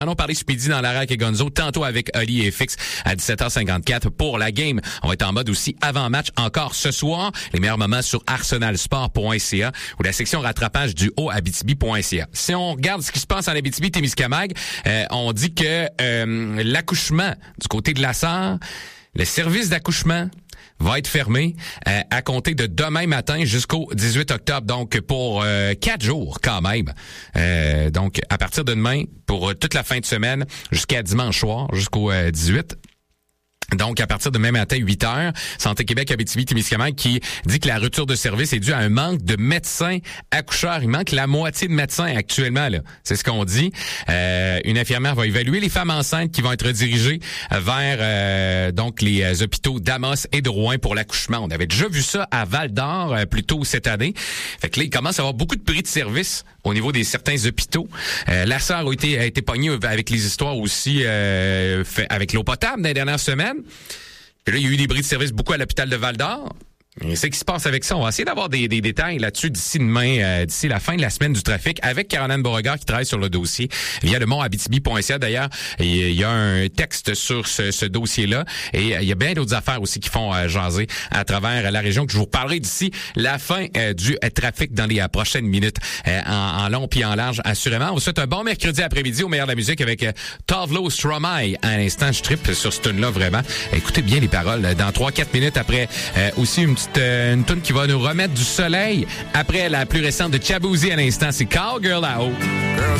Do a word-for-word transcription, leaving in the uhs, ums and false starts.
Allons parler ce midi dans Larac et Gonzo, tantôt avec Oli et Fix à dix-sept heures cinquante-quatre pour la game. On va être en mode aussi avant-match encore ce soir. Les meilleurs moments sur arsenal sport point c a ou la section rattrapage du haut abitibi point c a. Si on regarde ce qui se passe en Abitibi-Témiscamingue, euh, on dit que euh, l'accouchement du côté de la Sarre, le service d'accouchement va être fermé euh, à compter de demain matin jusqu'au dix-huit octobre, donc pour euh, quatre jours quand même. Euh, donc à partir de demain, pour toute la fin de semaine, jusqu'à dimanche soir, jusqu'au euh, dix-huit. Donc, à partir de demain matin, huit heures, Santé Québec Abitibi-Témiscamingue qui dit que la rupture de service est due à un manque de médecins accoucheurs. Il manque la moitié de médecins actuellement, là. C'est ce qu'on dit. Euh, une infirmière va évaluer les femmes enceintes qui vont être dirigées vers euh, donc les euh, hôpitaux d'Amos et de Rouen pour l'accouchement. On avait déjà vu ça à Val-d'Or euh, plus tôt cette année. Fait que là, il commence à avoir beaucoup de prix de service au niveau des certains hôpitaux. Euh, la Sarre a été, a été pognée avec les histoires aussi euh, fait avec l'eau potable dans les dernières semaines. Puis là, il y a eu des bris de service beaucoup à l'hôpital de Val-d'Or. Et c'est ce qui se passe avec ça. On va essayer d'avoir des, des détails là-dessus d'ici demain, euh, d'ici la fin de la semaine du trafic, avec Caroline Beauregard qui travaille sur le dossier via le mont abitibi point c a. D'ailleurs, il y a un texte sur ce, ce dossier-là. Et il y a bien d'autres affaires aussi qui font euh, jaser à travers la région que je vous reparlerai d'ici la fin euh, du euh, trafic dans les euh, prochaines minutes, euh, en, en long puis en large, assurément. On vous souhaite un bon mercredi après-midi au meilleur de la musique avec euh, Tavlo Stromae. À l'instant, je trippe sur ce tune-là vraiment. Écoutez bien les paroles. Dans trois quatre minutes après, euh, aussi une petite euh, une tune qui va nous remettre du soleil après la plus récente de Chabouzi à l'instant. C'est Cowgirl là-haut.